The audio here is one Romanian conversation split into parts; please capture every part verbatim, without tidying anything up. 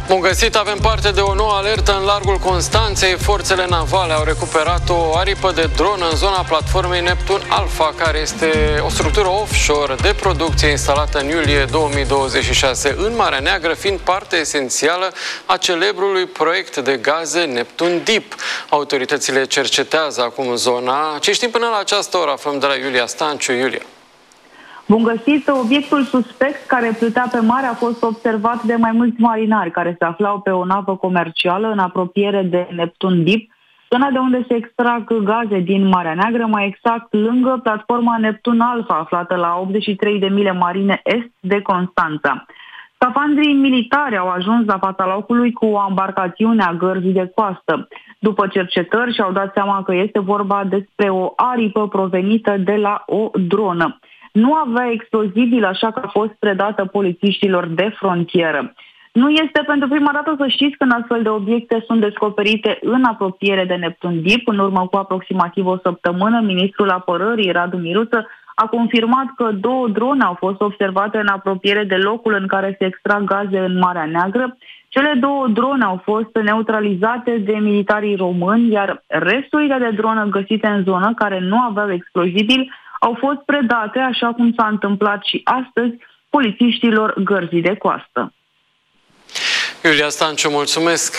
Bun găsit, avem parte de o nouă alertă în largul Constanței. Forțele navale au recuperat o aripă de dronă în zona platformei Neptun Alpha, care este o structură offshore de producție instalată în iulie două mii douăzeci și șase în Marea Neagră, fiind parte esențială a celebrului proiect de gaze Neptun Deep. Autoritățile cercetează acum zona. Ce știm până la această oră? Aflăm de la Iulia Stanciu. Iulia. Bun găsit, obiectul suspect care plutea pe mare a fost observat de mai mulți marinari care se aflau pe o navă comercială în apropiere de Neptun Deep, zona de unde se extrag gaze din Marea Neagră, mai exact lângă platforma Neptun Alpha, aflată la optzeci și trei de mile marine est de Constanța. Scafandrii militari au ajuns la fața locului cu o embarcațiune a gărzii de coastă. După cercetări și-au dat seama că este vorba despre o aripă provenită de la o dronă. Nu avea explozibil, așa că a fost predată polițiștilor de frontieră. Nu este pentru prima dată, să știți, când astfel de obiecte sunt descoperite în apropiere de Neptun Deep. În urmă cu aproximativ o săptămână, ministrul apărării, Radu Miruță, a confirmat că două drone au fost observate în apropiere de locul în care se extrag gaze în Marea Neagră. Cele două drone au fost neutralizate de militarii români, iar resturile de dronă găsite în zonă, care nu aveau explozibil, au fost predate, așa cum s-a întâmplat și astăzi, polițiștilor gărzii de coastă. Iulia Stanciu, mulțumesc!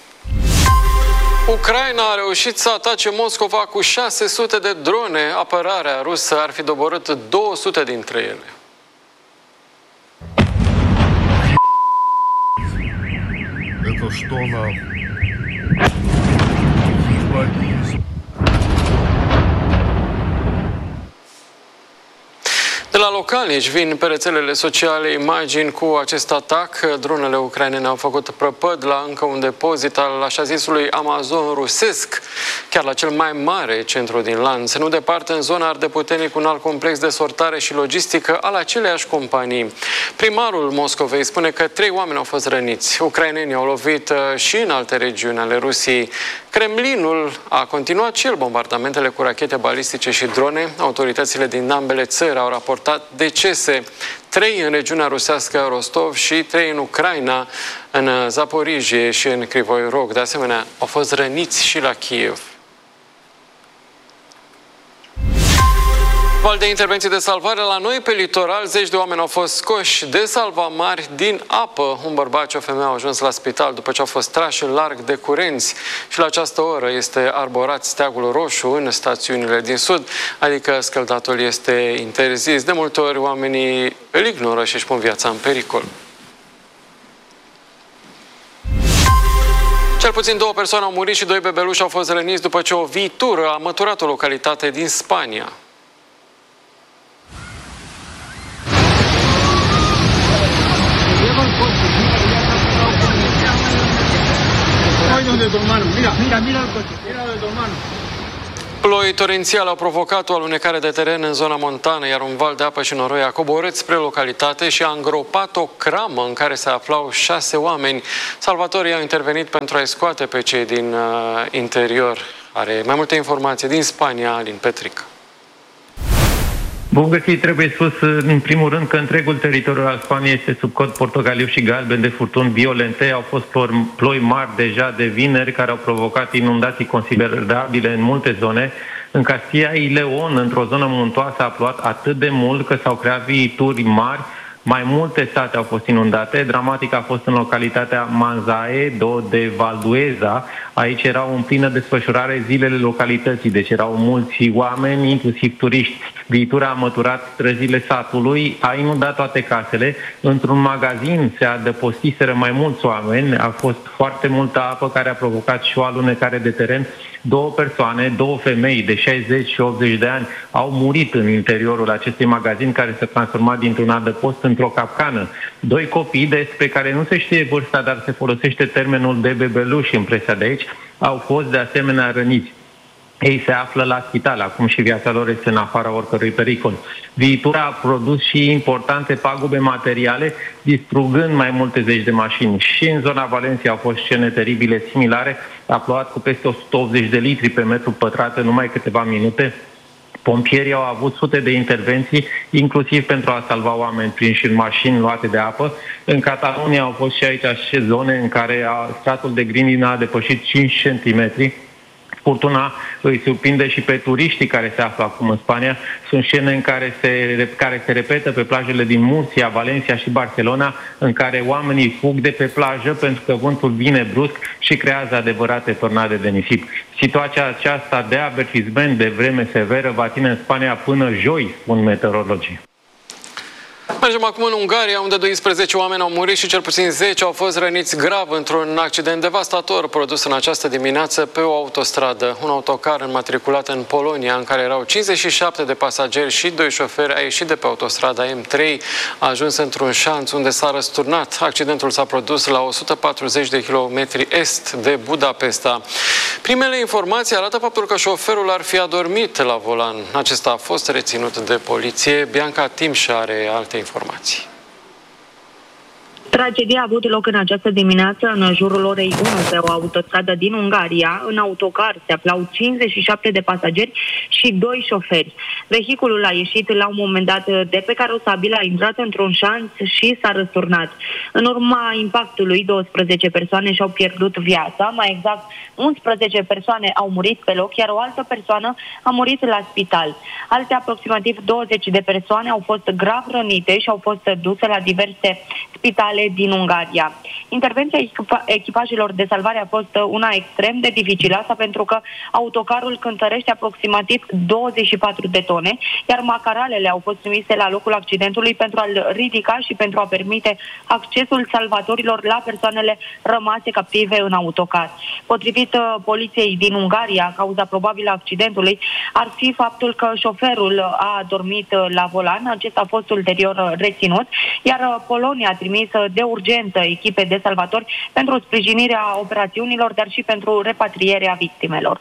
Ucraina a reușit să atace Moscova cu șase sute de drone. Apărarea rusă ar fi doborât două sute dintre ele. Это что нам? De la localnici vin pe rețelele sociale imagini cu acest atac. Dronele ucrainene au făcut prăpăd la încă un depozit al așa zisului Amazon rusesc, chiar la cel mai mare centru din lanț. Nu departe, în zona arde puternic un alt complex de sortare și logistică al aceleiași companii. Primarul Moscovei spune că trei oameni au fost răniți. Ucrainenii au lovit și în alte regiuni ale Rusiei. Kremlinul a continuat și el bombardamentele cu rachete balistice și drone. Autoritățile din ambele țări au raportat decese, trei în regiunea rusească Rostov și trei în Ucraina, în Zaporijie și în Crivoi Rog. De asemenea, au fost răniți și la Kiev. Val de intervenții de salvare la noi pe litoral, zeci de oameni au fost scoși de salvamari din apă. Un bărbat și o femeie au ajuns la spital după ce au fost trași în larg de curenți și la această oră este arborat steagul roșu în stațiunile din sud, adică scăldatul este interzis. De multe ori oamenii îl ignoră și își pun viața în pericol. Cel puțin două persoane au murit și doi bebeluși au fost răniți după ce o viitură a măturat o localitate din Spania. Ploi torențiale au provocat o alunecare de teren în zona montană, iar un val de apă și noroi a coborât spre localitate și a îngropat o cramă în care se aflau șase oameni. Salvatorii au intervenit pentru a-i scoate pe cei din uh, interior. Are mai multe informații din Spania, Alin Petric. Bun găsit, trebuie spus în primul rând că întregul teritoriu al Spaniei este sub cod portocaliu și galben de furtuni violente. Au fost ploi mari deja de vineri care au provocat inundații considerabile în multe zone. În Castilla y León, într-o zonă muntoasă, a plouat atât de mult că s-au creat viituri mari. Mai multe sate au fost inundate. Dramatic a fost în localitatea Manzae do de Valdueza. Aici erau în plină desfășurare zilele localității, deci erau mulți oameni, inclusiv turiști. Viitura a măturat străzile satului, a inundat toate casele. Într-un magazin se adăpostiseră mai mulți oameni. A fost foarte multă apă care a provocat și o alunecare de teren. Două persoane, două femei de șaizeci și optzeci de ani au murit în interiorul acestui magazin care s-a transformat dintr-un adăpost într-o capcană. Doi copii despre care nu se știe vârsta, dar se folosește termenul de bebeluși în presa de aici, au fost de asemenea răniți. Ei se află la spital, acum și viața lor este în afara oricărui pericol. Viitura a produs și importante pagube materiale, distrugând mai multe zeci de mașini. Și în zona Valencia au fost scene teribile similare, a plouat cu peste o sută optzeci de litri pe metru pătrat în numai câteva minute. Pompierii au avut sute de intervenții, inclusiv pentru a salva oameni prinși în mașini luate de apă. În Catalunia au fost și aici și zone în care stratul de grindină a depășit cinci centimetri. Furtuna îi surprinde și pe turiștii care se află acum în Spania. Sunt scene în care se, care se repetă pe plajele din Murcia, Valencia și Barcelona, în care oamenii fug de pe plajă pentru că vântul vine brusc și creează adevărate tornade de nisip. Situația aceasta de avertisment de vreme severă va ține în Spania până joi, spun meteorologii. Mergem acum în Ungaria, unde doisprezece oameni au murit și cel puțin zece au fost răniți grav într-un accident devastator produs în această dimineață pe o autostradă. Un autocar înmatriculat în Polonia, în care erau cincizeci și șapte de pasageri și doi șoferi, a ieșit de pe autostrada M trei, a ajuns într-un șanț unde s-a răsturnat. Accidentul s-a produs la o sută patruzeci de kilometri est de Budapesta. Primele informații arată faptul că șoferul ar fi adormit la volan. Acesta a fost reținut de poliție. Bianca Timșa are alte informații. Tragedia a avut loc în această dimineață, în jurul orei unu, pe o autostradă din Ungaria. În autocar se aflau cincizeci și șapte de pasageri și doi șoferi. Vehiculul a ieșit la un moment dat de pe carosabil, a intrat într-un șanț și s-a răsturnat. În urma impactului, douăsprezece persoane și-au pierdut viața, mai exact unsprezece persoane au murit pe loc, iar o altă persoană a murit la spital. Alte aproximativ douăzeci de persoane au fost grav rănite și au fost duse la diverse spitale din Ungaria. Intervenția echipajelor de salvare a fost una extrem de dificilă, asta pentru că autocarul cântărește aproximativ douăzeci și patru de tone, iar macaralele au fost trimise la locul accidentului pentru a-l ridica și pentru a permite accesul salvatorilor la persoanele rămase captive în autocar. Potrivit uh, poliției din Ungaria, cauza probabilă a accidentului ar fi faptul că șoferul a dormit uh, la volan. Acesta a fost ulterior uh, reținut, iar uh, Polonia a trimis uh, de urgență echipe de salvatori pentru sprijinirea operațiunilor, dar și pentru repatrierea victimelor.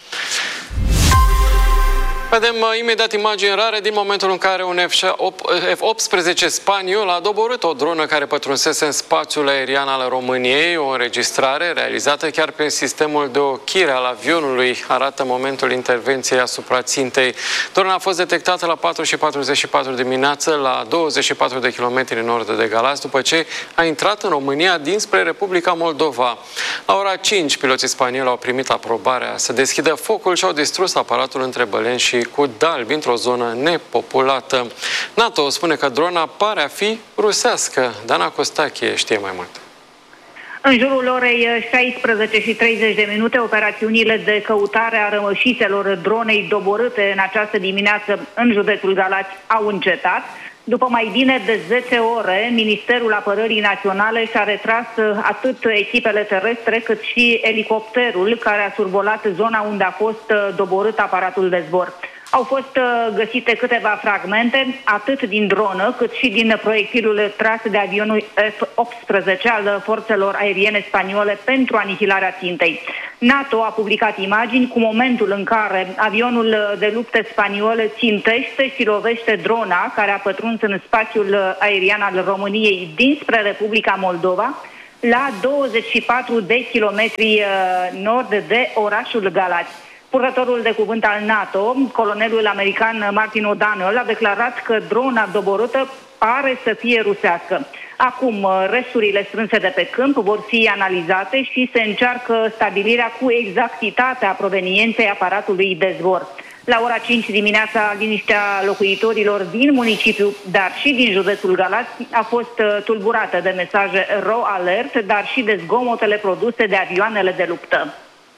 Vedem imediat imagini rare din momentul în care un F optsprezece spaniol a doborât o dronă care pătrunsese în spațiul aerian al României. O înregistrare realizată chiar prin sistemul de ochire al avionului arată momentul intervenției asupra țintei. Drona a fost detectată la patru și patruzeci și patru dimineață la douăzeci și patru de kilometri în nord de Galați, după ce a intrat în România dinspre Republica Moldova. La ora cinci, piloții spanioli au primit aprobarea să deschidă focul și au distrus aparatul între Băleni și Cudalbi, într-o zonă nepopulată. NATO spune că drona pare a fi rusească. Dana Costache știe mai mult. În jurul orei șaisprezece și treizeci de minute, operațiunile de căutare a rămășițelor dronei doborâte în această dimineață în județul Galați au încetat. După mai bine de zece ore, Ministerul Apărării Naționale și-a retras atât echipele terestre cât și elicopterul care a survolat zona unde a fost doborât aparatul de zbor. Au fost găsite câteva fragmente, atât din dronă, cât și din proiectilul tras de avionul F optsprezece al forțelor aeriene spaniole pentru anihilarea țintei. NATO a publicat imagini cu momentul în care avionul de luptă spaniol țintește și lovește drona care a pătruns în spațiul aerian al României dinspre Republica Moldova, la douăzeci și patru de kilometri nord de orașul Galați. Purtătorul de cuvânt al NATO, colonelul american Martin O'Donnell, a declarat că drona doborâtă pare să fie rusească. Acum, resturile strânse de pe câmp vor fi analizate și se încearcă stabilirea cu exactitate a provenienței aparatului de zbor. La ora cinci dimineața, liniștea locuitorilor din municipiu, dar și din județul Galați, a fost tulburată de mesaje RAW alert, dar și de zgomotele produse de avioanele de luptă.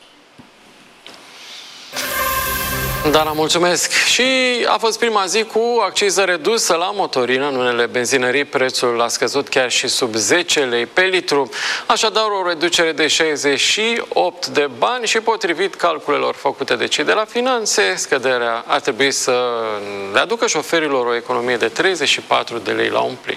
Dana, mulțumesc! Și a fost prima zi cu acciză redusă la motorină. În unele benzinării prețul a scăzut chiar și sub zece lei pe litru. Așadar, o reducere de șaizeci și opt de bani și potrivit calculelor făcute de cei de la Finanțe, scăderea ar trebui să le aducă șoferilor o economie de treizeci și patru de lei la un plin.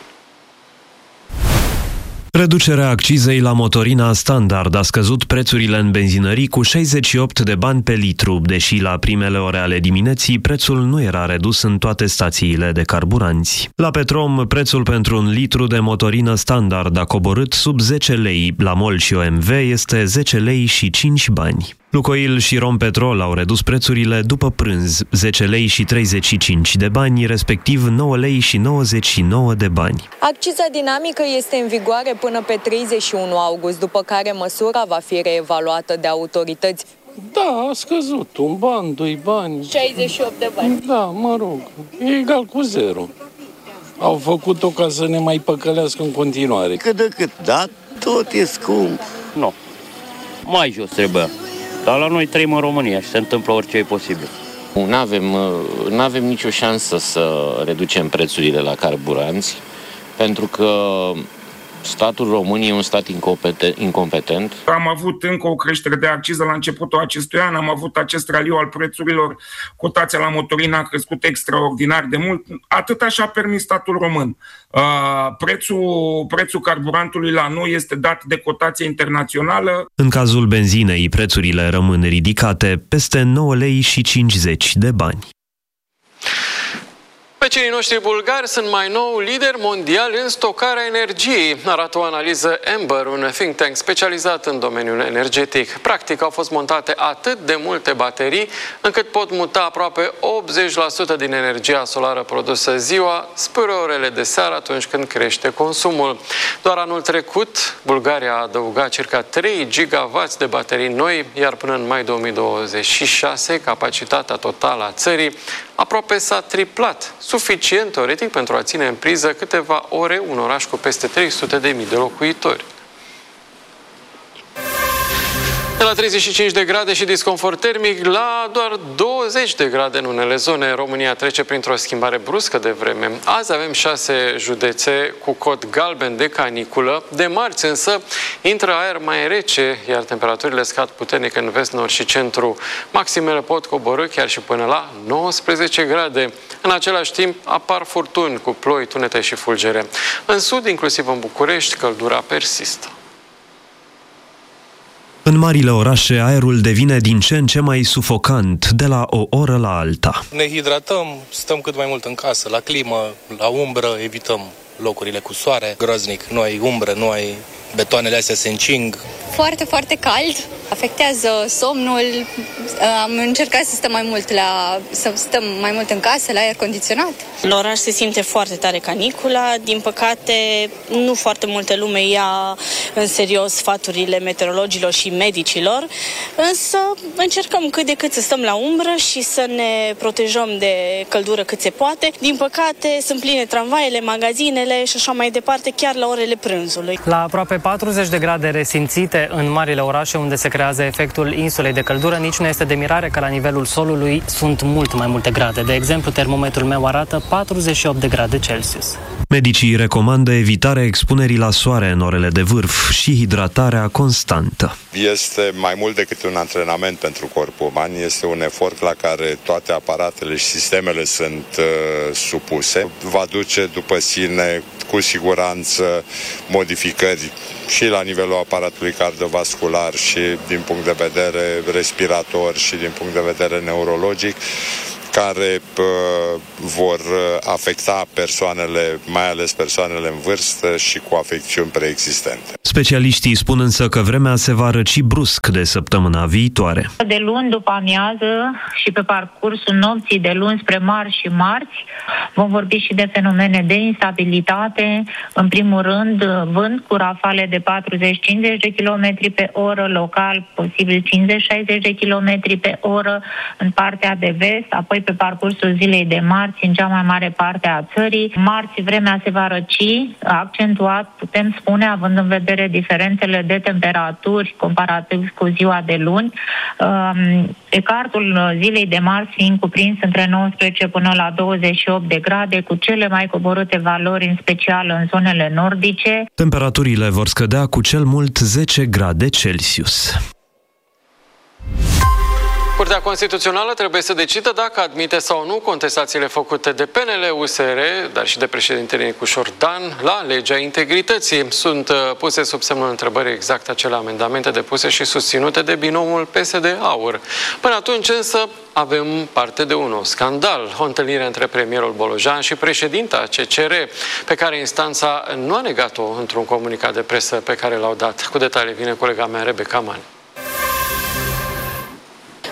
Reducerea accizei la motorina standard a scăzut prețurile în benzinării cu șaizeci și opt de bani pe litru, deși la primele ore ale dimineții prețul nu era redus în toate stațiile de carburanți. La Petrom, prețul pentru un litru de motorină standard a coborât sub zece lei, la MOL și O M V este zece lei și cinci bani. Lucoil și Rompetrol au redus prețurile după prânz, zece lei și treizeci și cinci de bani, respectiv nouă lei și nouăzeci și nouă de bani. Acciza dinamică este în vigoare până pe treizeci și unu august, după care măsura va fi reevaluată de autorități. Da, a scăzut. Un ban, doi bani. șaizeci și opt de bani. Da, mă rog, e egal cu zero. Au făcut-o ca să ne mai păcălească în continuare. Cât de cât, da, tot e scump. Nu, mai jos trebuie. Dar la noi trăim în România și se întâmplă orice e posibil. Nu avem, nu avem nicio șansă să reducem prețurile la carburanți, pentru că statul român e un stat incompetent. Am avut încă o creștere de acciză la începutul acestui an, am avut acest raliu al prețurilor, cotația la motorină a crescut extraordinar de mult, atât așa a permis statul român. Prețul, prețul carburantului la noi este dat de cotație internațională. În cazul benzinei, prețurile rămân ridicate, peste nouă lei și cincizeci de bani. Vecinii noștri bulgari sunt mai nou lideri mondiali în stocarea energiei, arată o analiză Amber, un think tank specializat în domeniul energetic. Practic au fost montate atât de multe baterii, încât pot muta aproape optzeci la sută din energia solară produsă ziua spre orele de seară, atunci când crește consumul. Doar anul trecut, Bulgaria a adăugat circa trei gigawatts de baterii noi, iar până în mai două mii douăzeci și șase, capacitatea totală a țării aproape s-a triplat, suficient teoretic pentru a ține în priză câteva ore un oraș cu peste trei sute de mii de locuitori. De la treizeci și cinci de grade și disconfort termic la doar douăzeci de grade în unele zone. România trece printr-o schimbare bruscă de vreme. Azi avem șase județe cu cod galben de caniculă. De marți însă intră aer mai rece, iar temperaturile scad puternic în vest, nord și centru. Maximele pot coborî chiar și până la nouăsprezece grade. În același timp apar furtuni cu ploi, tunete și fulgere. În sud, inclusiv în București, căldura persistă. În marile orașe, aerul devine din ce în ce mai sufocant, de la o oră la alta. Ne hidratăm, stăm cât mai mult în casă, la climă, la umbră, evităm locurile cu soare. Groaznic, nu ai umbră, nu ai... betoanele astea se încing. Foarte, foarte cald, afectează somnul. Am încercat să stăm mai mult la, să stăm mai mult în casă, la aer condiționat. În oraș se simte foarte tare canicula. Din păcate, nu foarte multă lume ia în serios sfaturile meteorologilor și medicilor, însă încercăm cât de cât să stăm la umbră și să ne protejăm de căldură cât se poate. Din păcate, sunt pline tramvaiele, magazinele și așa mai departe, chiar la orele prânzului. La aproape patruzeci de grade resimțite în marile orașe unde se creează efectul insulei de căldură, nici nu este de mirare că la nivelul solului sunt mult mai multe grade. De exemplu, termometrul meu arată patruzeci și opt de grade Celsius. Medicii recomandă evitarea expunerii la soare în orele de vârf și hidratarea constantă. Este mai mult decât un antrenament pentru corpul uman, este un efort la care toate aparatele și sistemele sunt uh, supuse. Va duce după sine cu siguranță modificări și la nivelul aparatului cardiovascular și din punct de vedere respirator și din punct de vedere neurologic, care uh, vor afecta persoanele, mai ales persoanele în vârstă și cu afecțiuni preexistente. Specialiștii spun însă că vremea se va răci brusc de săptămâna viitoare. De luni după amiază și pe parcursul nopții de luni spre marți și marți vom vorbi și de fenomene de instabilitate. În primul rând, vânt cu rafale de patruzeci cincizeci de kilometri pe oră, local posibil cincizeci șaizeci de kilometri pe oră în partea de vest, apoi pe parcursul zilei de marți în cea mai mare parte a țării. Marți vremea se va răci, accentuat, putem spune, având în vedere diferențele de temperaturi comparativ cu ziua de luni. Ecartul zilei de marți fiind cuprins între nouăsprezece până la douăzeci și opt de grade, cu cele mai coborâte valori, în special în zonele nordice. Temperaturile vor scădea cu cel mult zece grade Celsius. Curtea Constituțională trebuie să decidă dacă admite sau nu contestațiile făcute de P N L, U S R, dar și de președintele Nicușor Dan la legea integrității. Sunt puse sub semnul întrebării exact acele amendamente depuse și susținute de binomul P S D-Aur. Până atunci însă avem parte de un nou scandal. O întâlnire între premierul Bolojan și președinta C C R, pe care instanța nu a negat-o într-un comunicat de presă pe care l-au dat. Cu detalii vine colega mea, Rebecca Mani.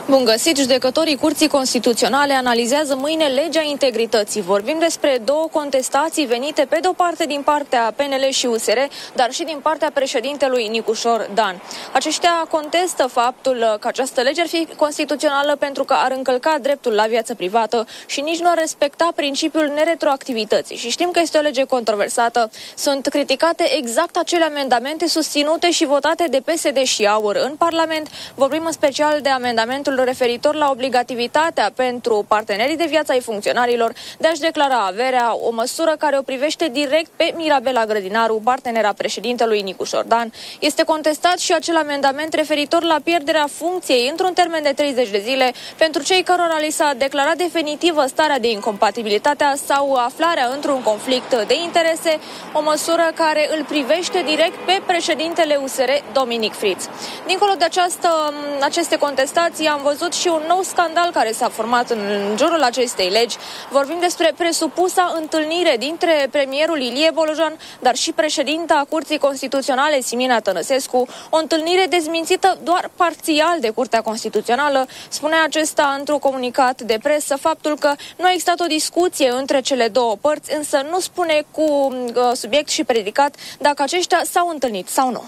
Bun găsit, judecătorii Curții Constituționale analizează mâine legea integrității. Vorbim despre două contestații venite pe de-o parte din partea P N L și U S R, dar și din partea președintelui Nicușor Dan. Aceștia contestă faptul că această lege ar fi constituțională pentru că ar încălca dreptul la viață privată și nici nu ar respecta principiul neretroactivității. Și știm că este o lege controversată. Sunt criticate exact acele amendamente susținute și votate de P S D și AUR în Parlament. Vorbim în special de amendamentul referitor la obligativitatea pentru partenerii de viață ai funcționarilor de a-și declara averea, o măsură care o privește direct pe Mirabela Grădinaru, partenera președintelui Nicușor Dan. Este contestat și acel amendament referitor la pierderea funcției într-un termen de treizeci de zile pentru cei cărora li s-a declarat definitivă starea de incompatibilitate sau aflarea într-un conflict de interese, o măsură care îl privește direct pe președintele U S R, Dominic Friț. Dincolo de această, aceste contestații, am văzut și un nou scandal care s-a format în jurul acestei legi. Vorbim despre presupusa întâlnire dintre premierul Ilie Bolojan, dar și președinta Curții Constituționale, Simina Tănăsescu, o întâlnire dezmințită doar parțial de Curtea Constituțională. Spunea acesta într-un comunicat de presă faptul că nu a existat o discuție între cele două părți, însă nu spune cu uh, subiect și predicat dacă aceștia s-au întâlnit sau nu.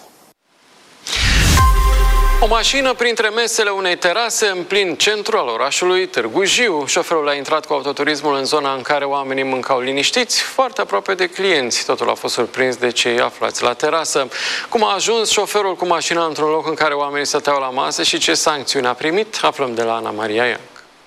O mașină printre mesele unei terase în plin centru al orașului Târgu Jiu. Șoferul a intrat cu autoturismul în zona în care oamenii mâncau liniștiți, foarte aproape de clienți. Totul a fost surprins de cei aflați la terasă. Cum a ajuns șoferul cu mașina într-un loc în care oamenii stăteau la masă și ce sancțiuni a primit, aflăm de la Ana Maria Ianc.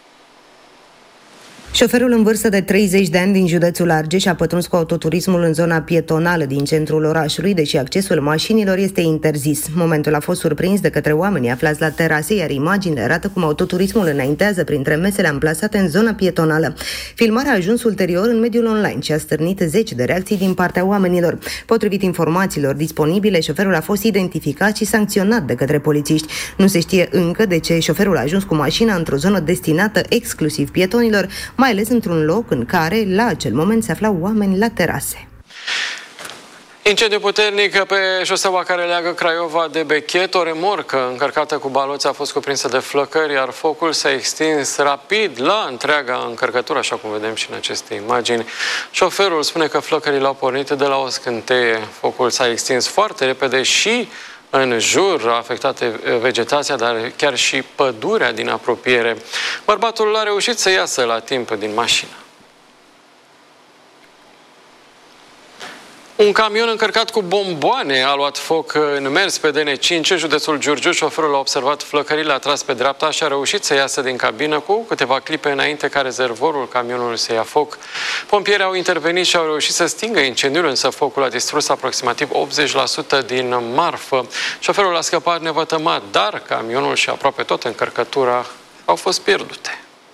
Șoferul în vârstă de treizeci de ani din județul Argeș a pătruns cu autoturismul în zona pietonală din centrul orașului, deși accesul mașinilor este interzis. Momentul a fost surprins de către oamenii aflați la terase, iar imaginile arată cum autoturismul înaintează printre mesele amplasate în zona pietonală. Filmarea a ajuns ulterior în mediul online și a stârnit zeci de reacții din partea oamenilor. Potrivit informațiilor disponibile, șoferul a fost identificat și sancționat de către polițiști. Nu se știe încă de ce șoferul a ajuns cu mașina într-o zonă destinată exclusiv pietonilor, mai ales într-un loc în care, la acel moment, se aflau oameni la terase. Incendiu puternic pe șoseaua care leagă Craiova de Bechet. O remorcă încărcată cu baloți a fost cuprinsă de flăcări, iar focul s-a extins rapid la întreaga încărcătură, așa cum vedem și în aceste imagini. Șoferul spune că flăcările au pornit de la o scânteie. Focul s-a extins foarte repede și în jur, a afectat vegetația, dar chiar și pădurea din apropiere. Bărbatul a reușit să iasă la timp din mașină. Un camion încărcat cu bomboane a luat foc în mers pe D N cinci, județul Giurgiu. Șoferul a observat flăcările, a tras pe dreapta și a reușit să iasă din cabină cu câteva clipe înainte ca rezervorul camionului să ia foc. Pompierii au intervenit și au reușit să stingă incendiul, însă focul a distrus aproximativ optzeci la sută din marfă. Șoferul a scăpat nevătămat, dar camionul și aproape toată încărcătura au fost pierdute.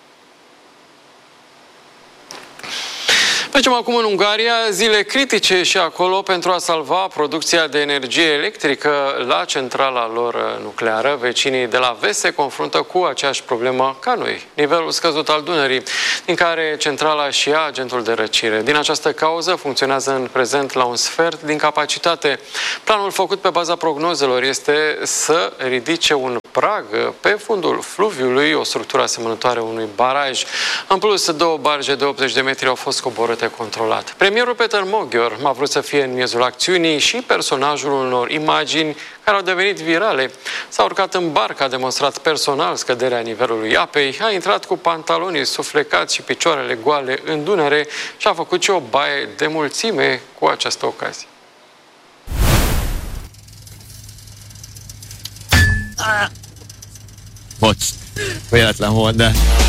Mergem acum în Ungaria, zile critice și acolo pentru a salva producția de energie electrică la centrala lor nucleară. Vecinii de la vest se confruntă cu aceeași problemă ca noi, nivelul scăzut al Dunării, din care centrala și ia agentul de răcire. Din această cauză funcționează în prezent la un sfert din capacitate. Planul făcut pe baza prognozelor este să ridice un prag pe fundul fluviului, o structură asemănătoare unui baraj. În plus, două barge de optzeci de metri au fost coborâte controlat. Premierul Peter Moghior a vrut să fie în miezul acțiunii și personajul unor imagini care au devenit virale. S-a urcat în barcă, a demonstrat personal scăderea nivelului apei, a intrat cu pantalonii suflecați și picioarele goale în Dunăre și a făcut și o baie de mulțime cu această ocazie. Bocs, băiat la Honda.